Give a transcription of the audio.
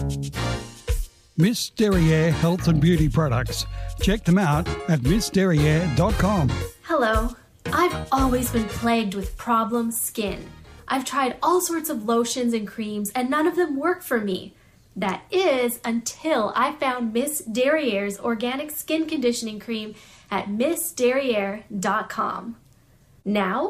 Miss Derriere Health and Beauty Products. Check them out at missderriere.com. Hello. I've always been plagued with problem skin. I've tried all sorts of lotions and creams and none of them work for me. That is until I found Miss Derriere's organic skin conditioning cream at missderriere.com. Now,